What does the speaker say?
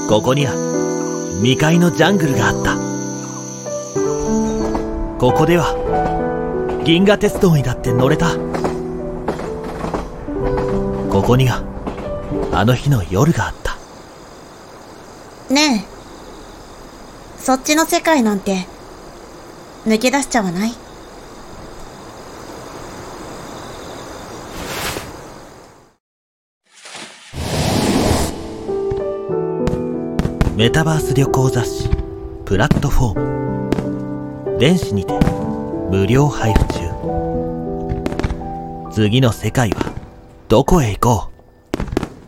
ここには未開のジャングルがあった。ここでは銀河鉄道にだって乗れた。ここにはあの日の夜があった。 ねえ、そっちの世界なんて抜け出しちゃわない？ メタバース旅行雑誌プラットフォーム、電子にて無料配布中。次の世界はどこへ行こう。